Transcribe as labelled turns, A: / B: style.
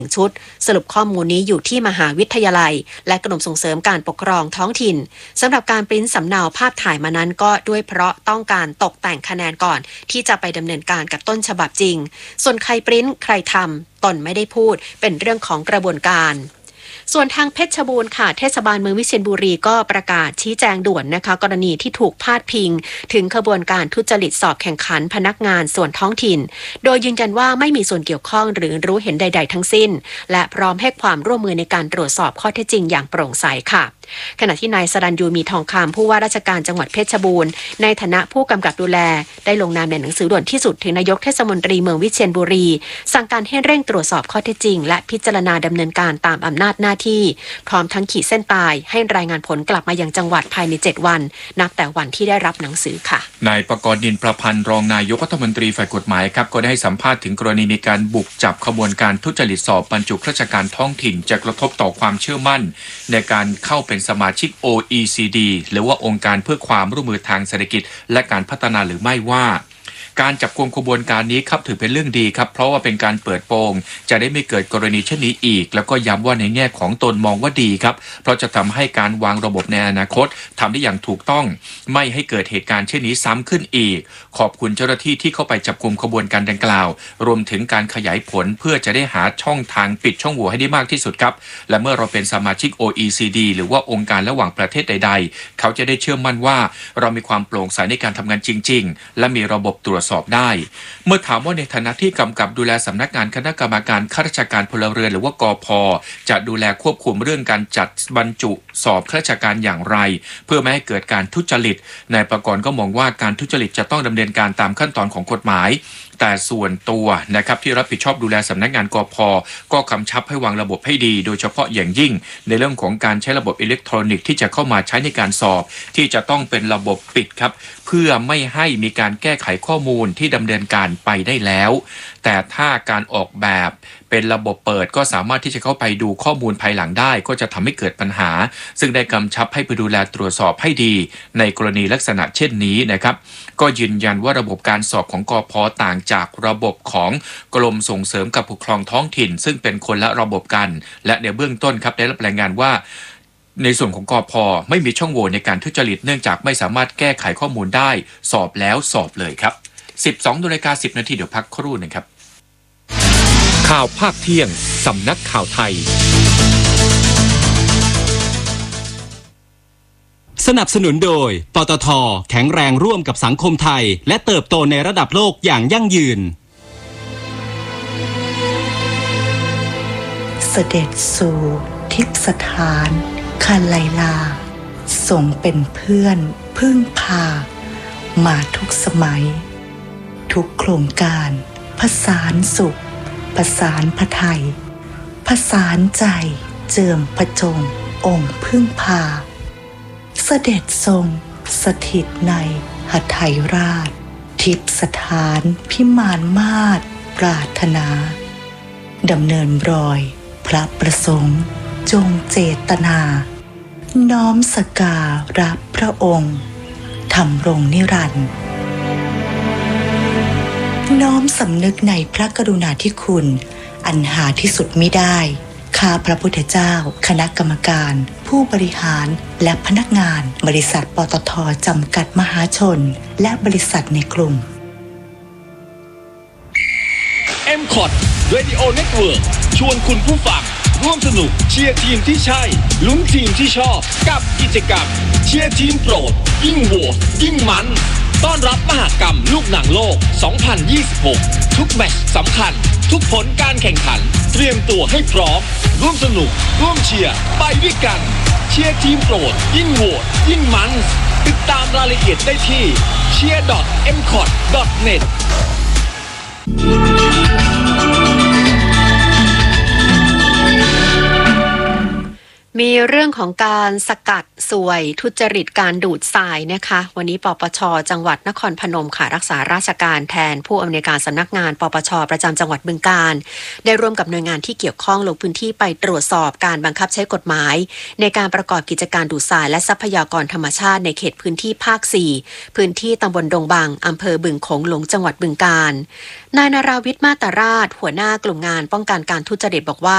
A: ชุดสรุปข้อมูลนี้อยู่ที่มหาวิทยาลัยและกรมส่งเสริมการปกครองท้องถิ่นสำหรับการปริ้นสำเนาภาพถ่ายมานั้นก็ด้วยเพราะต้องการตกแต่งคะแนนก่อนที่จะไปดำเนินการกับต้นฉบับจริงส่วนใครปริ้นใครทำตนไม่ได้พูดเป็นเรื่องของกระบวนการส่วนทางเพชรบูรณ์ค่ะเทศบาลเมืองวิเชียรบุรีก็ประกาศชี้แจงด่วนนะคะกรณีที่ถูกพาดพิงถึงขบวนการทุจริตสอบแข่งขันพนักงานส่วนท้องถิ่นโดยยืนยันว่าไม่มีส่วนเกี่ยวข้องหรือรู้เห็นใดๆทั้งสิ้นและพร้อมให้ความร่วมมือในการตรวจสอบข้อเท็จจริงอย่างโปร่งใสค่ะขณะที่นายสรัญยูมีทองคำผู้ว่าราชการจังหวัดเพชรบูรณ์ในฐานะผู้กำกับดูแลได้ลงนามในหนังสือด่วนที่สุดถึงนายกเทศมนตรีเมืองวิเชียรบุรีสั่งการให้เร่งตรวจสอบข้อเท็จจริงและพิจารณาดำเนินการตามอำนาจหน้าที่พร้อมทั้งขีดเส้นตายให้รายงานผลกลับมายังจังหวัดภายใน7วันนับแต่วันที่ได้รับหนังสือค่ะ
B: นายประกรณ์ นินประพันธ์รองนายกรัฐมนตรีฝ่ายกฎหมายครับก็ได้สัมภาษณ์ถึงกรณีมีการบุกจับขบวนการทุจริตสอบบรรจุข้าราชการท้องถิ่นจะกระทบต่อความเชื่อมั่นในการเข้าเป็นสมาชิก OECD หรือว่าองค์การเพื่อความร่วมมือทางเศรษฐกิจและการพัฒนาหรือไม่ว่าการจับกุมขบวนการนี้ครับถือเป็นเรื่องดีครับเพราะว่าเป็นการเปิดโปงจะได้ไม่เกิดกรณีเช่นนี้อีกแล้วก็ย้ำว่าในแง่ของตนมองว่าดีครับเพราะจะทำให้การวางระบบในอนาคตทำได้อย่างถูกต้องไม่ให้เกิดเหตุการณ์เช่นนี้ซ้ำขึ้นอีกขอบคุณเจ้าหน้าที่ที่เข้าไปจับกุมขบวนการดังกล่าวรวมถึงการขยายผลเพื่อจะได้หาช่องทางปิดช่องโหว่ให้ได้มากที่สุดครับและเมื่อเราเป็นสมาชิก OECD หรือว่าองค์การระหว่างประเทศใดๆเขาจะได้เชื่อมั่นว่าเรามีความโปร่งใสในการทำงานจริงๆและมีระบบตรวจสอบได้เมื่อถามว่าในฐานะที่กำกับดูแลสำนักงานคณะกรรมการข้าราชการพลเรือนหรือว่ากพ.จะดูแลควบคุมเรื่องการจัดบรรจุสอบข้าราชการอย่างไรเพื่อไม่ให้เกิดการทุจริตนายประกรณ์ก็มองว่าการทุจริตจะต้องดำเนินการตามขั้นตอนของกฎหมายแต่ส่วนตัวนะครับที่รับผิดชอบดูแลสำนักงานกพ.ก็กำชับให้วางระบบให้ดีโดยเฉพาะอย่างยิ่งในเรื่องของการใช้ระบบอิเล็กทรอนิกส์ที่จะเข้ามาใช้ในการสอบที่จะต้องเป็นระบบปิดครับเพื่อไม่ให้มีการแก้ไขข้อมูลที่ดำเนินการไปได้แล้วแต่ถ้าการออกแบบเป็นระบบเปิดก็สามารถที่จะเข้าไปดูข้อมูลภายหลังได้ก็จะทำให้เกิดปัญหาซึ่งได้กำชับให้ไปดูแลตรวจสอบให้ดีในกรณีลักษณะเช่นนี้นะครับก็ยืนยันว่าระบบการสอบของกพ.ต่างจากระบบของกรมส่งเสริมการปกครองท้องถิ่นซึ่งเป็นคนละระบบกันและในเบื้องต้นครับได้รับรายงานว่าในส่วนของกพ.ไม่มีช่องโหว่ในการทุจริตเนื่องจากไม่สามารถแก้ไขข้อมูลได้สอบแล้วสอบเลยครับ 12:10 นาทีเดี๋ยวพักครู่นึงครับข่าวภาคเที่ยงสำนักข่าวไทย
C: สนับสนุนโดยปตท.แข็งแรงร่วมกับสังคมไทยและเติบโตในระดับโลกอย่างยั่งยืน
D: เสด็จสู่ทิพสถานคาไลลาทรงเป็นเพื่อนพึ่งพามาทุกสมัยทุกโครงการผสานสุขผสานพระไทยผสานใจเจิมพระจงองค์พึ่งพาเสด็จทรงสถิตในหทัยราชทิพสถานพิมานมาศปรารถนาดำเนินรอยพระประสงค์จงเจตนาน้อมสการะพระองค์ทำรงนิรันดร์น้อมสำนึกในพระกรุณาธิคุณอันหาที่สุดมิได้ข้าพระพุทธเจ้าคณะกรรมการผู้บริหารและพนักงานบริษัทปตท.จำกัดมหาชนและบริษัทในกลุ่ม
E: M-Cot Radio Network ชวนคุณผู้ฟังร่วมสนุกเชียร์ทีมที่ใช่ลุ้นทีมที่ชอบกับกิจกรรมเชียร์ทีมโปรดยิ่งโหวตยิ่งมันต้อนรับมหกรรมลูกหนังโลก 2026 ทุกแมตช์สำคัญทุกผลการแข่งขันเตรียมตัวให้พร้อมร่วมสนุกร่วมเชียร์ไปด้วยกันเชียร์ทีมโปรดยิ่งโหวตยิ่งมันติดตามรายละเอียดได้ที่ cheer.mcot.net
A: มีเรื่องของการสกัดสวยทุจริตการดูดทรายนะคะวันนี้ปปช.จังหวัดนครพนมค่ะรักษาราชการแทนผู้อำนวยการสำนักงานปปช.ประจำจังหวัดบึงกาฬได้ร่วมกับหน่วยงานที่เกี่ยวข้องลงพื้นที่ไปตรวจสอบการบังคับใช้กฎหมายในการประกอบกิจการดูดทรายและทรัพยากรธรรมชาติในเขตพื้นที่ภาค 4พื้นที่ตำบลดงบังอำเภอบึงโขงหลงจังหวัดบึงกาฬนายนราวิทย์มาตราชหัวหน้ากลุ่มงานป้องกันการทุจริตบอกว่า